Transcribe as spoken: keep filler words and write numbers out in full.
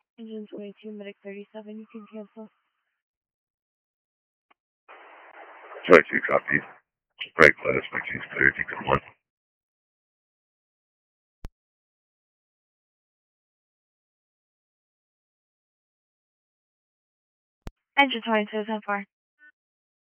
Engine twenty-two, Medic thirty-seven, you can cancel. twenty-two, copy. Right class, my team's cleared, you can one. Engine twenty-two, how far?